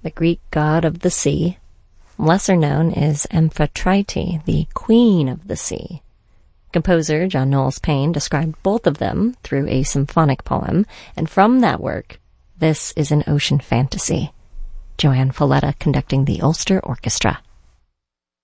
the Greek god of the sea. Lesser known is Amphitrite, the queen of the sea. Composer John Knowles Paine described both of them through a symphonic poem, and from that work, this is an ocean fantasy. Joanne Falletta conducting the Ulster Orchestra.